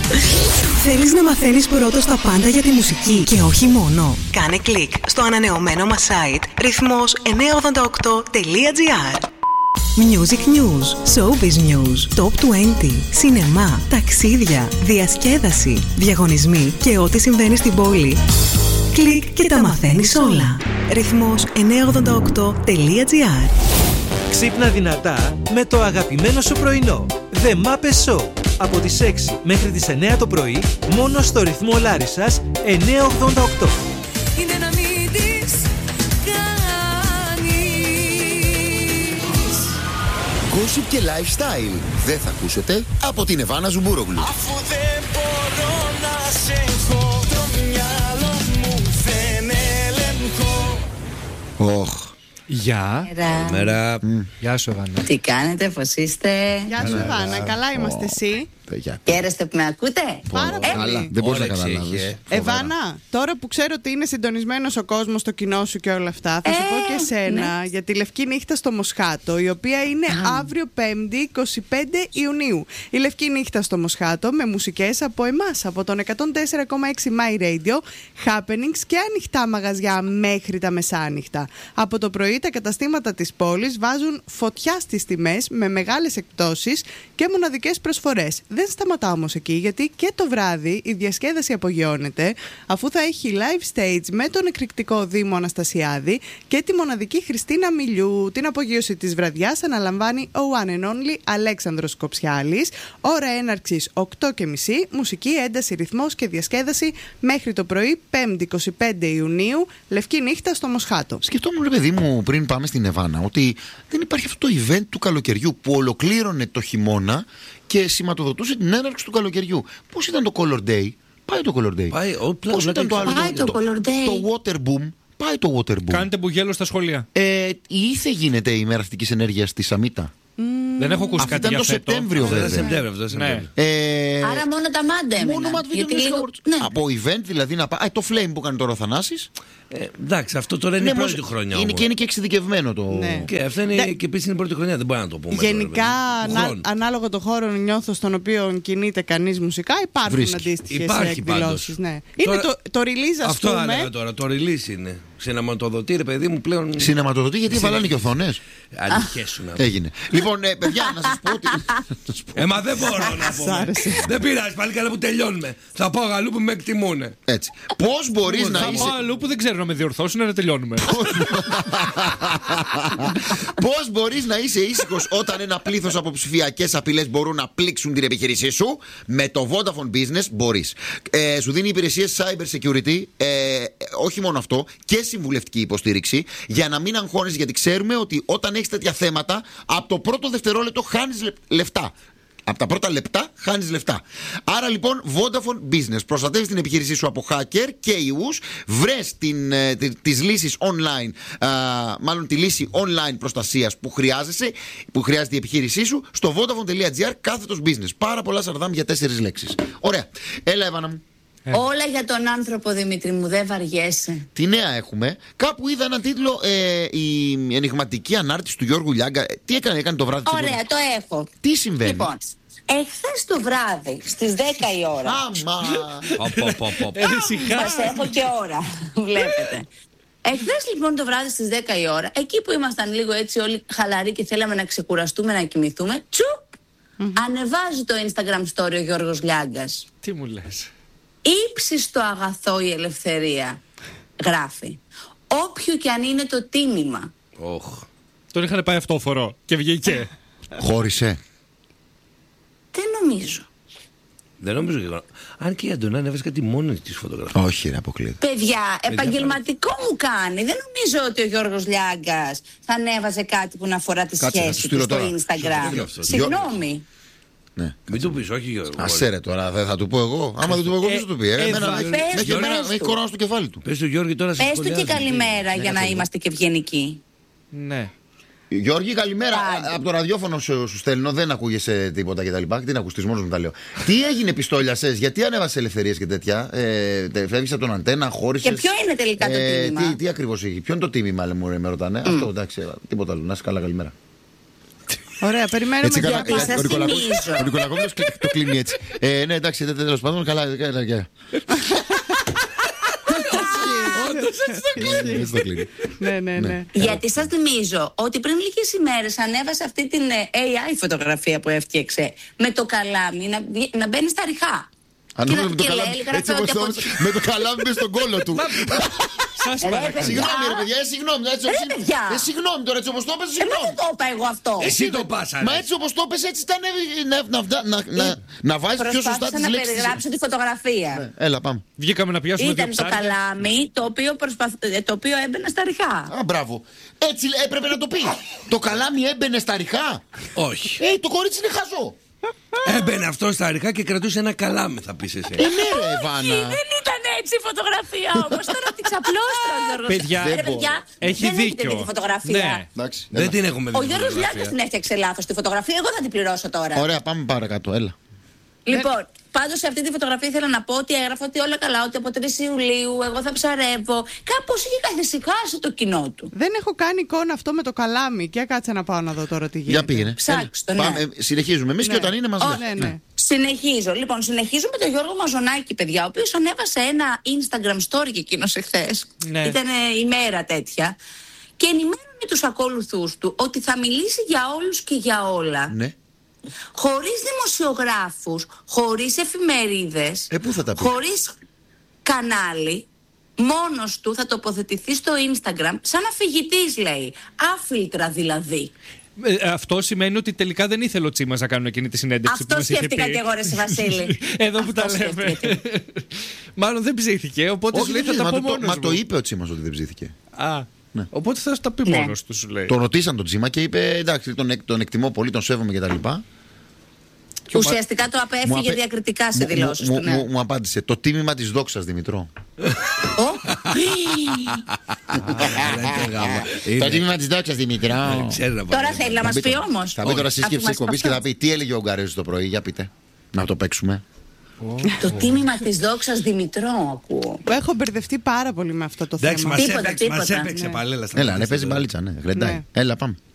Θέλεις να μαθαίνεις πρώτος τα πάντα για τη μουσική και όχι μόνο? Κάνε κλικ στο ανανεωμένο μας site ρυθμός988.gr. Music News, Showbiz News, Top 20, σινεμά, ταξίδια, διασκέδαση, διαγωνισμοί και ό,τι συμβαίνει στην πόλη. Κλικ και τα μαθαίνεις όλα. Ρυθμός988.gr. Ξύπνα δυνατά με το αγαπημένο σου πρωινό. The Muppet Show. Από τις 6 μέχρι τις 9 το πρωί, μόνο στο ρυθμό Λάρισσας 988. Είναι να μην τις κάνεις. Gossip και lifestyle. Δεν θα ακούσετε από την Εβάνα Ζουμπουρόγλου. Αφού δεν μπορώ να σε έχω, το μυαλό μου δεν ελεγχώ. Οχ. Γεια. Μέρα. Γεια σου, Εβάνα. Τι κάνετε, πώς είστε? Γεια σου, Εβάνα. Καλά είμαστε, εσύ? Χαίρεστε που με ακούτε? Πάρα πολύ. Δεν μπορείς να καταλάβεις. Εβάνα, τώρα που ξέρω ότι είναι συντονισμένος ο κόσμος, το κοινό σου και όλα αυτά, θα σου πω και εσένα για τη Λευκή Νύχτα στο Μοσχάτο, η οποία είναι αύριο 5η 25 Ιουνίου. Η Λευκή Νύχτα στο Μοσχάτο με μουσικές από εμάς, από τον 104,6 My Radio, happenings και ανοιχτά μαγαζιά μέχρι τα μεσάνυχτα. Από το πρωί τα καταστήματα της πόλης βάζουν φωτιά στις τιμές με μεγάλες εκπτώσεις και μοναδικές προσφορές. Δεν σταματά όμως εκεί, γιατί και το βράδυ η διασκέδαση απογειώνεται, αφού θα έχει live stage με τον εκρηκτικό Δήμο Αναστασιάδη και τη μοναδική Χριστίνα Μιλιού. Την απογείωση της βραδιάς αναλαμβάνει ο one and only Αλέξανδρος Κοψιάλης. Ώρα έναρξης 8:30, μουσική, ένταση, ρυθμός και διασκέδαση μέχρι το πρωί 5η 25 Ιουνίου, Λευκή Νύχτα στο Μοσχάτο. Σκεφτόμουν, ρε παιδί μου, πριν πάμε στην Εβάνα, ότι δεν υπάρχει αυτό το event του καλοκαιριού που ολοκλήρωνε το χειμώνα και σηματοδοτούσε την έναρξη του καλοκαιριού. Πώς ήταν το Color Day? Πάει το Color Day. Πώς ήταν το άλλο? Πάει το Color Day. Το Water Boom. Πάει το Water Boom. Κάνετε μπουγέλο στα σχολεία. Η ήθε γίνεται η ημέρα αστικής ενέργειας στη Σαμίτα. Δεν έχω ακούσει κάτι για το φέτο. Σεπτέμβριο, βέβαια. Άρα μόνο τα μάντα έμενα. Μόνο Mad Video Music Awards. Από event δηλαδή να πάει. Το Flame που κάνει τώρα ο Θανάσης. Εντάξει, αυτό τώρα είναι η πρώτη χρονιά. Είναι και εξειδικευμένο το. Ναι. Και αυτό είναι και επίσης είναι η πρώτη χρονιά, δεν μπορεί να το πούμε. Γενικά, ανάλογα το χώρο νιώθω στον οποίο κινείται κανείς μουσικά, υπάρχουν αντίστοιχες εκδηλώσεις. Ναι. Είναι το release, ας πούμε. Αυτό έλεγα τώρα. Το release είναι. Σινεματοδοτή, ρε παιδί μου, πλέον. Σινεματοδοτή, γιατί βάλανε και οθόνες. Ανοιχέσουν. Έγινε. Λοιπόν, παιδιά, να σας πω ότι. Μα δεν μπορώ να πω. Δεν πειράζει, πάλι καλά που τελειώνουμε. Θα πάω αλλού που με εκτιμούνε. Έτσι. Πώς μπορείς να είσαι. Θα πάω αλλού που δεν ξέρω να με διορθώσουν, να τελειώνουμε. Πώς μπορείς να είσαι ήσυχος όταν ένα πλήθος από ψηφιακές απειλές μπορούν να πλήξουν την επιχείρησή σου? Με το Vodafone Business μπορείς. Σου δίνει υπηρεσίες cyber security, όχι μόνο αυτό, και συμβουλευτική υποστήριξη, για να μην αγχώνεσαι, γιατί ξέρουμε ότι όταν έχεις τέτοια θέματα, από το πρώτο δευτερόλεπτο χάνεις λεφτά. Από τα πρώτα λεπτά χάνεις λεφτά. Άρα λοιπόν, Vodafone Business. Προστατεύεις την επιχείρησή σου από hacker και ιούς. Βρες τις λύσεις online, μάλλον τη λύση online προστασίας που χρειάζεται η επιχείρησή σου στο vodafone.gr/business. Πάρα πολλά σαρδάμ για 4 λέξεις. Ωραία. Έλα, Εύανα μου. Όλα για τον άνθρωπο, Δημήτρη μου, δεν βαριέσαι. Τι νέα έχουμε? Κάπου είδα έναν τίτλο, η ενιγματική ανάρτηση του Γιώργου Λιάγκα. Τι έκανε το βράδυ? Ωραία, το έχω. Τι συμβαίνει? Λοιπόν, εχθές το βράδυ στις 10 η ώρα. Σας έχω και ώρα, βλέπετε. Εχθές λοιπόν το βράδυ στις 10 η ώρα, εκεί που ήμασταν λίγο έτσι όλοι χαλαροί και θέλαμε να ξεκουραστούμε, να κοιμηθούμε, ανεβάζει το Instagram story ο Γιώργος Λιάγκας. Τι μου λες? Ήψιστο αγαθό η ελευθερία, γράφει. Όποιο και αν είναι το τίμημα. Τον είχαν πάει αυτόφορο και βγήκε. Χώρισε. Δεν νομίζω. Δεν νομίζω και εγώ. Αν και η Αντωνά ανέβασε κάτι μόνη της φωτογραφία. Όχι, ρε, αποκλείεται. Παιδιά, επαγγελματικό μου κάνει. Δεν νομίζω ότι ο Γιώργος Λιάγκας θα ανέβαζε κάτι που να αφορά τη σχέση του στο Instagram. Συγγνώμη. Ναι. Μην του πεις, όχι Γιώργο. Ας ρε τώρα, δεν θα του πω εγώ. Άμα δεν του πω εγώ, ποιος θα του πει? Έχει κορώνα στο κεφάλι του. Πες του Γιώργη τώρα. Πες του και καλημέρα για να είμαστε και ευγενικοί. Ναι. Γιώργη, καλημέρα. Από το ραδιόφωνο σου στέλνω, δεν ακούγεσαι τίποτα κτλ. Τι να ακουστείς, μόνος μου τα λέω. Τι έγινε, πιστόλιασες, γιατί ανέβασε ελευθερίες και τέτοια? Φεύγεις από τον αντένα, χώρισες. Και ποιο είναι τελικά το τίμημα? Τι ακριβώς έχει, ποιο είναι το τίμημα, με ρωτάνε. Αυτό, εντάξει, τίποτα άλλο. Να είσαι καλά, καλημέρα. Ωραία, περιμένουμε Έτσι, καλά, γιατί σας θυμίζω. ο Νικολακόπουλος το κλείνει έτσι. Ναι, εντάξει, τέλος πάντων, καλά. Έτσι το κλείνει. Ναι. Γιατί σας θυμίζω ότι πριν λίγες ημέρες ανέβασε αυτή την AI φωτογραφία που έφτιαξε με το καλάμι να μπαίνει στα ριχά. Αν νόμιζα με το καλάμι, έτσι όπως το με το καλάμι μες στον κόλλο του. Σας παρακαλώ. Συγγνώμη ρε παιδιά, συγγνώμη. Συγγνώμη τώρα, έτσι όπως το έπαιζε, Εμένα συγγνώμη. δεν το είπα εγώ αυτό. Εσύ το πάσαρες. Μα έτσι όπως το έπαιζε, έτσι ήταν να βάζεις πιο σωστά Προσπάθησα τις να λέξεις. περιγράψω τη φωτογραφία. Έλα, πάμε. Βγήκαμε να πιάσουμε δύο Ήταν το ψάρια. καλάμι το οποίο έμπαινε στα ριχά. Α, μπράβο. Έτσι έπρεπε να το πει. Το καλάμι έμπαινε στα ριχά. Όχι. Το κορίτσι είναι χαζό. Έμπαινε αυτό στα ριχά και κρατούσε ένα καλάμι, θα πεις εσύ. Ναι, ρε, Βάνα. Δεν ήταν έτσι η φωτογραφία όμως. Τώρα την ξαπλώστρα ο Γιώργος. Παιδιά, έχει δεν έχετε δίκιο. δει τη φωτογραφία. Ναι. Εντάξει, Δεν την έχουμε δει. Ο Γιώργος Λιάκας την έφτιαξε λάθος τη φωτογραφία. Εγώ θα την πληρώσω τώρα. Ωραία, πάμε παρακάτω, έλα. Λοιπόν, πάντως σε αυτή τη φωτογραφία ήθελα να πω ότι έγραφα ότι όλα καλά, ότι από 3 Ιουλίου εγώ θα ψαρεύω. Κάπως είχε καθησυχάσει το κοινό του. Δεν έχω κάνει εικόνα αυτό με το καλάμι. Και κάτσε να πάω να δω τώρα τι γίνεται. Για πήγαινε. Ψάξτε, Έλα. ναι. Πάμε, συνεχίζουμε εμείς και όταν είναι μας λέει. Ναι. Συνεχίζω. Λοιπόν, συνεχίζω με τον Γιώργο Μαζονάκη, παιδιά, ο οποίος ανέβασε ένα Instagram story και εκείνος εχθές. Ναι. Ήταν ημέρα τέτοια. Και ενημέρωνε τους ακόλουθούς του ότι θα μιλήσει για όλους και για όλα. Ναι. Χωρίς δημοσιογράφους, χωρίς εφημερίδες, Πού θα τα πει? χωρίς κανάλι, μόνος του θα τοποθετηθεί στο Instagram σαν αφηγητής, λέει. Άφιλτρα δηλαδή. Αυτό σημαίνει ότι τελικά δεν ήθελε ο Τσίμας να κάνουν εκείνη τη συνέντευξη Αυτό που μας είχε σκέφτηκα πει. και εγώ, ρε συ Βασίλη. Εδώ που Αυτό τα λέμε. σκέφτηκα. Μάλλον δεν ψήθηκε, οπότε Όχι, σου λέει δεν θα τα πω ψήθηκε, μόνος μα το μου. είπε ο Τσίμας ότι δεν ψήθηκε. Α, Ναι. οπότε θα τα πει Ναι. μόνος του, σου λέει. Τον ρωτήσαν τον Τσίμα και είπε εντάξει, τον εκτιμώ πολύ, τον σέβομαι κτλ. Ουσιαστικά το απέφυγε διακριτικά σε δηλώσεις του. Ναι. Μου απάντησε το τίμημα της δόξας, Δημητρό. Το τίμημα της δόξας, Δημητρό. Τώρα θέλει να μας πει όμως. Θα πει τώρα σύσκεψη Αφού μας εκπομπής και θα πει τι έλεγε ο Ουγγαρέζος το πρωί. Για πείτε. Να το παίξουμε. Το τίμημα της δόξας, Δημητρό, ακούω. Έχω μπερδευτεί πάρα πολύ με αυτό το Εντάξει, θέμα. μας Τίποτα, έπαιξε τίποτα. παλέλα. Έλα, ναι, παίζει μπαλίτσα, ναι. Γλεντάει. Ναι. Έλα, πάμε.